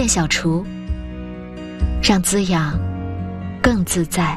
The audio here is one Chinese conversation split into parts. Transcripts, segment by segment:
见小厨，让滋养更自在。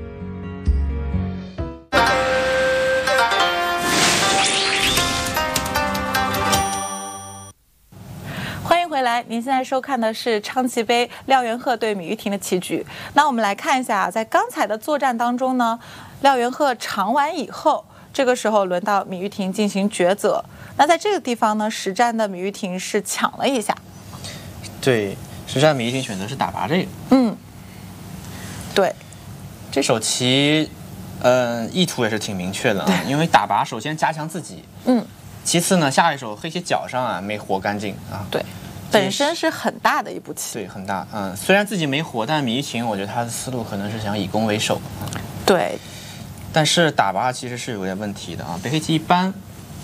欢迎回来，您现在收看的是昌齐杯廖元鹤对芈玉婷的棋局。那我们来看一下，在刚才的作战当中呢，廖元鹤长完以后，这个时候轮到芈玉婷进行抉择。那在这个地方呢，实战的芈玉婷是抢了一下。 对，实战芈玉婷选择是打拔这个。 对， 这手棋，意图也是挺明确的啊，因为打拔首先加强自己，其次呢，下一手黑棋角上啊没活干净啊， 对，本身是很大的一步棋， 对，很大，虽然自己没活，但芈玉婷我觉得她的思路可能是想以攻为守啊， 对， 但是打拔其实是有点问题的啊，被黑棋一扳，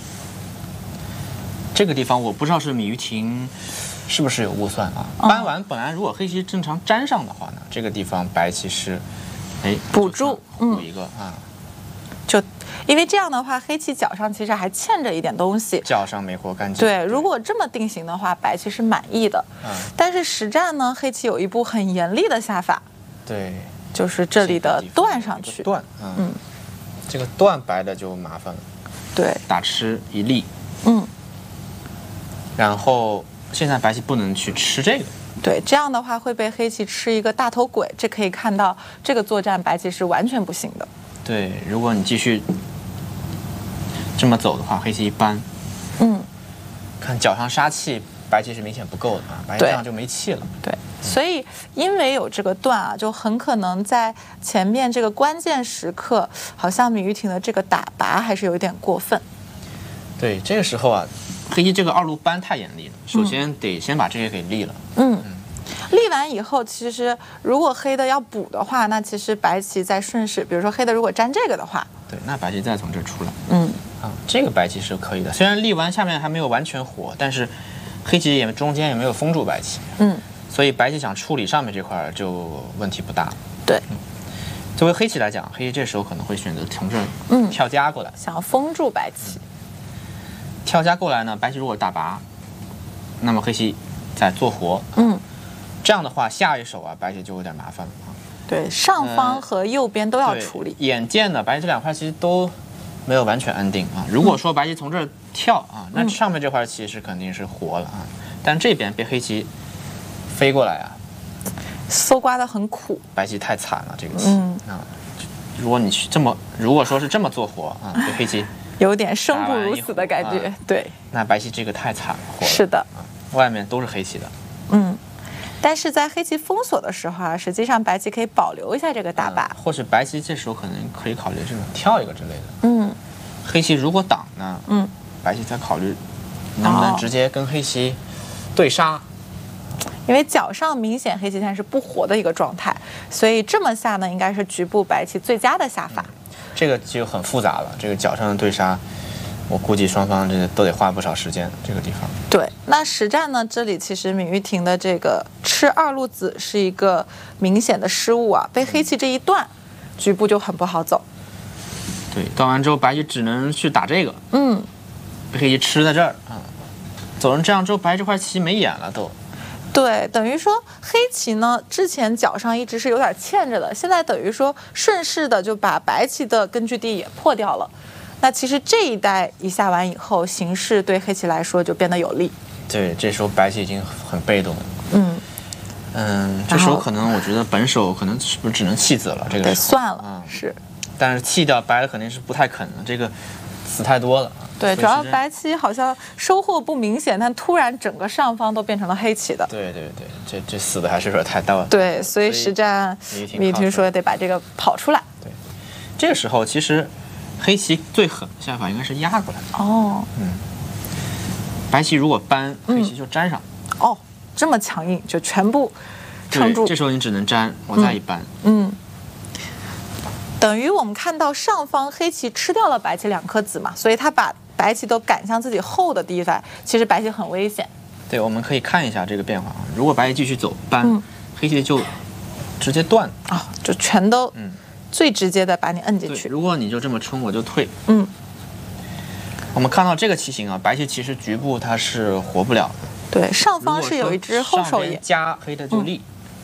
这个地方我不知道是芈玉婷是不是有误算啊？扳完本来如果黑棋正常粘上的话呢，这个地方白棋是， 补住， 补一个啊。 就因为这样的话，黑棋角上其实还欠着一点东西， 角上没活干净。 对，如果这么定型的话，白棋是满意的。但是实战呢，黑棋有一步很严厉的下法， 对， 就是这里的断上去。 断，这个断白的就麻烦了。 对， 打吃一力。然后现在白棋不能去吃这个。 对，这样的话会被黑棋吃一个大头鬼，这可以看到这个作战白棋是完全不行的。对， 如果你继续这么走的话，黑棋一扳，看角上杀气，白棋是明显不够的啊，白棋这样就没气了。 对，所以因为有这个断啊，就很可能在前面这个关键时刻，好像芈玉婷的这个打拔还是有一点过分。 对，这个时候啊，黑棋这个二路扳太严厉了，首先得先把这个给立了。 立完以后，其实如果黑的要补的话，那其实白棋在顺势，比如说黑的如果粘这个的话， 对，那白棋再从这出来，这个白棋是可以的。虽然立完下面还没有完全活，但是黑棋也中间也没有封住白棋，所以白棋想处理上面这块就问题不大。 对， 作为黑棋来讲，黑棋这时候可能会选择从这儿跳夹过来， 想要封住白棋。 跳夹过来呢，白棋如果打拔，那么黑棋再做活，这样的话，下一手啊，白棋就有点麻烦了啊。 对，上方和右边都要处理。 眼见呢，白棋这两块其实都没有完全安定啊。如果说白棋从这儿跳啊，那上面这块棋是肯定是活了啊。但这边被黑棋飞过来啊， 搜刮的很苦， 白棋太惨了这个棋如果你如果说是这么做活啊，被黑棋有点生不如死的感觉。对， 那白棋这个太惨了，活了。 是的， 外面都是黑棋的。 但是在黑棋封锁的时候啊，实际上白棋可以保留一下这个打拔， 或许白棋这时候可能可以考虑这种跳一个之类的。黑棋如果挡呢，白棋再考虑能不能直接跟黑棋对杀。 因为角上明显黑棋现在是不活的一个状态，所以这么下呢，应该是局部白棋最佳的下法。 这个就很复杂了，这个角上的对杀，我估计双方这都得花不少时间。这个地方， 对，那实战呢，这里其实芈玉婷的这个吃二路子是一个明显的失误啊，被黑棋这一断，局部就很不好走。 对，断完之后白棋只能去打这个，被黑棋吃在这儿啊，走成这样之后，白这块棋没眼了都。 对，等于说黑棋呢，之前角上一直是有点欠着的，现在等于说顺势的就把白棋的根据地也破掉了。那其实这一带一下完以后，形势对黑棋来说就变得有利。 对，这时候白棋已经很被动了。这时候可能我觉得本手可能是不是只能弃子了？这个得算了，是。 但是弃掉白的肯定是不太肯的，这个死太多了。 对，主要白棋好像收获不明显，但突然整个上方都变成了黑棋的。 对，这死的还是有点太大了。 对，所以实战芈玉婷说得把这个跑出来。 对，这个时候其实黑棋最狠的下法应该是压过来。白棋如果扳，黑棋就粘上。 这么强硬，就全部撑住。 这时候你只能粘，我再一扳。 等于我们看到上方黑棋吃掉了白棋2颗子嘛，所以他把白棋都赶向自己后的地方，其实白棋很危险。 对，我们可以看一下这个变化啊。如果白棋继续走扳，黑棋就直接断就全都最直接的把你摁进去。 如果你就这么冲，我就退。我们看到这个棋形啊，白棋其实局部它是活不了的。 对，上方是有一只后手眼， 加黑的就立。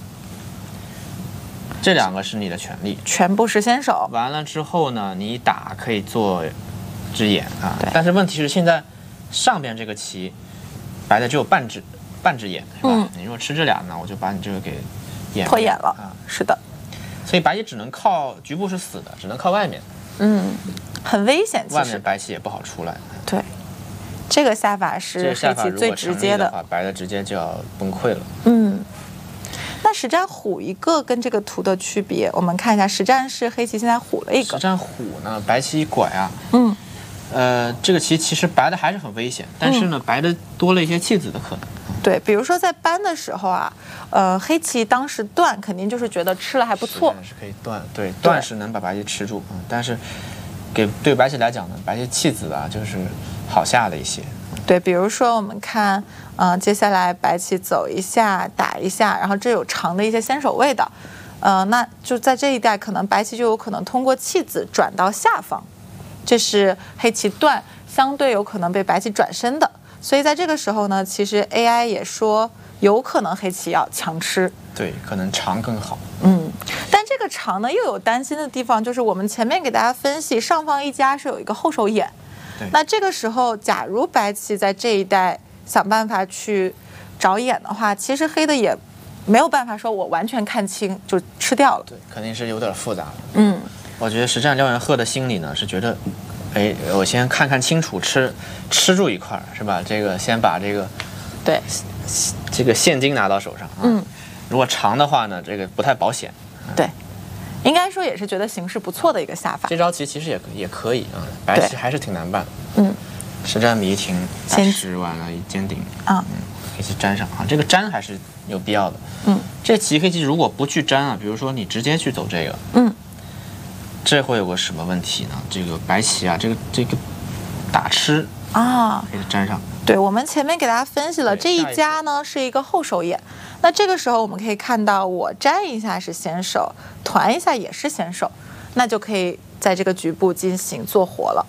这两个是你的权利， 全部是先手。 完了之后呢，你打可以做只眼啊，但是问题是现在上边这个棋，白的只有半只眼，是吧？你如果吃这俩呢，我就把你这个给破眼了啊。 是的， 所以白棋只能靠局部是死的，只能靠外面。 很危险。 外面白棋也不好出来。 对，这个下法是黑棋最直接的话，白的直接就要崩溃了。 那实战虎一个跟这个图的区别，我们看一下，实战是黑棋现在虎了一个。 实战虎呢，白棋一拐啊，这个棋其实白的还是很危险，但是呢，白的多了一些弃子的可能。 对，比如说在搬的时候啊，黑棋当时断肯定就是觉得吃了还不错， 是可以断，对，断是能把白棋吃住，但是对白棋来讲呢，白棋弃子啊就是好下的一些。 对，比如说我们看，接下来白棋走一下，打一下，然后这有长的一些先手位的，那就在这一带，可能白棋就有可能通过弃子转到下方，这是黑棋断相对有可能被白棋转身的，所以在这个时候呢，其实 AI 也说有可能黑棋要强吃， 对，可能长更好。 但这个长呢又有担心的地方，就是我们前面给大家分析，上方一家是有一个后手眼。那这个时候，假如白棋在这一带想办法去找眼的话，其实黑的也没有办法说我完全看清就吃掉了。 对，肯定是有点复杂的。我觉得实战廖元鹤的心理呢是觉得，我先看看清楚，吃住一块是吧？这个先把这个对这个现金拿到手上啊。如果长的话呢，这个不太保险。 对。应该说也是觉得形势不错的一个下法。 这招棋其实也可以啊，白棋还是挺难办的。实战米一停，打吃完了一尖顶黑棋粘上啊，这个粘还是有必要的。这棋黑棋如果不去粘啊，比如说你直接去走这个，这会有个什么问题呢？这个白棋啊，这个打吃啊，黑棋粘上。 对，我们前面给大家分析了，这一家呢是一个后手眼。那这个时候我们可以看到，我粘一下是先手，团一下也是先手，那就可以在这个局部进行做活了。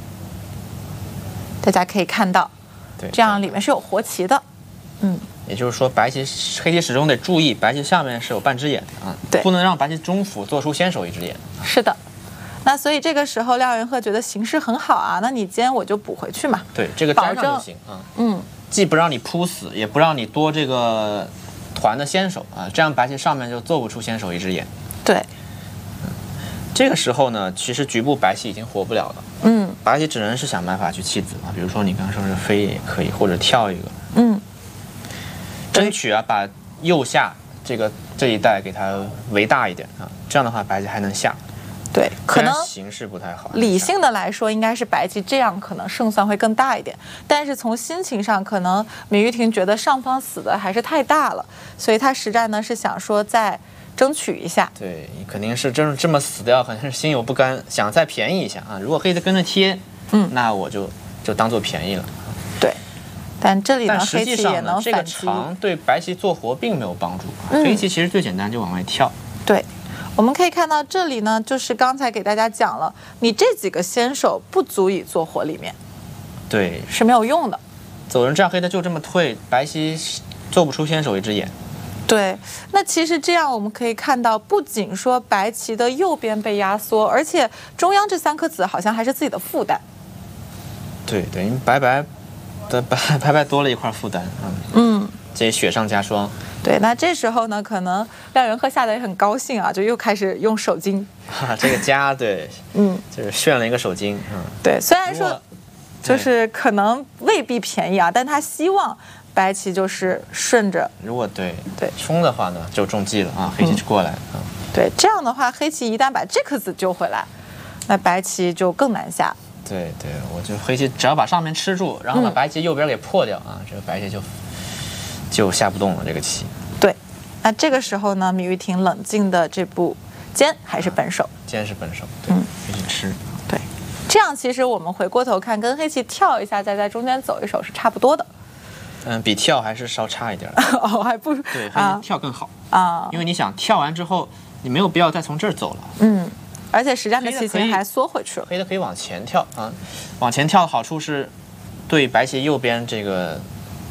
大家可以看到，这样里面是有活棋的。 也就是说，黑棋始终得注意，白棋下面是有半只眼的啊，对，不能让白棋中府做出先手一只眼。 是的。那所以这个时候廖元鹤觉得形势很好啊，那你尖我就补回去嘛。 对，这个粘上就行啊。既不让你扑死，也不让你多这个团的先手啊，这样白棋上面就做不出先手一只眼。 对。 这个时候呢，其实局部白棋已经活不了了。白棋只能是想办法去弃子啊，比如说你刚刚说是飞也可以，或者跳一个。争取啊，把右下这一带给它围大一点啊，这样的话白棋还能下。 对，可能形势不太好。 理性的来说，应该是白棋这样可能胜算会更大一点。但是从心情上，可能芈玉婷觉得上方死的还是太大了，所以她实战呢是想说再争取一下。 对，肯定是这么死掉，肯定是心有不甘，想再便宜一下啊。如果黑的跟着贴，那我就当做便宜了。 对，但这里呢，黑棋也能这个长对白棋做活并没有帮助。黑棋其实最简单就往外跳。 对。我们可以看到这里呢，就是刚才给大家讲了，你这几个先手不足以做活里面， 对， 是没有用的。 走人这样黑的就这么退，白棋做不出先手一只眼。 对，那其实这样我们可以看到，不仅说白棋的右边被压缩，而且中央这3颗子好像还是自己的负担。 对，等于白白多了一块负担。这雪上加霜。 对，那这时候呢，可能廖元鹤下的也很高兴啊，就又开始用手巾。 这个家对，就是炫了一个手巾。 对，虽然说就是可能未必便宜啊，但他希望白棋就是顺着。 如果对冲的话呢，就中计了啊，黑棋过来。 对，这样的话，黑棋一旦把这颗子救回来，那白棋就更难下。 对，我就黑棋只要把上面吃住，然后把白棋右边给破掉啊，这个白棋就下不动了这个棋。 对，那这个时候呢，芈玉婷冷静的这步尖还是本手， 尖是本手，对，黑棋吃。 对，这样其实我们回过头看，跟黑棋跳一下，再在中间走一手是差不多的。 比跳还是稍差一点。 还不对，黑棋跳更好啊，因为你想跳完之后，你没有必要再从这儿走了。 而且实战的棋形还缩回去了。 黑的可以往前跳啊，往前跳的好处是，对白棋右边这个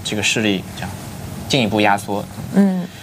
这个势力这样进一步压缩。